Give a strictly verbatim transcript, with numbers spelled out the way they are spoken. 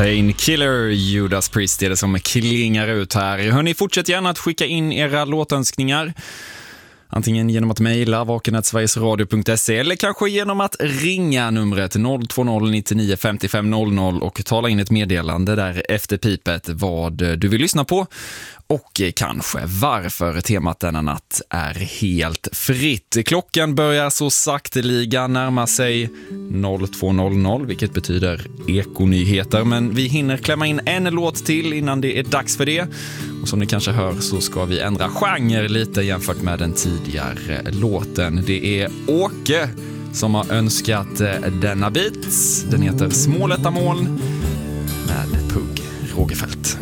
Painkiller, Judas Priest är det som klingar ut här. Hörrni, fortsätt gärna att skicka in era låtönskningar. Antingen genom att mejla vaken at sverigesradio punkt se eller kanske genom att ringa numret noll två noll nio nio fem fem noll noll och tala in ett meddelande där efter pipet vad du vill lyssna på och kanske varför. Temat denna natt är helt fritt. Klockan börjar så sakteliga närma sig noll två noll noll, vilket betyder ekonyheter, men vi hinner klämma in en låt till innan det är dags för det. Och som ni kanske hör så ska vi ändra genre lite jämfört med den tidigare låten. Det är Åke som har önskat denna bit. Den heter Små lätta moln med Pugg Rogefeldt.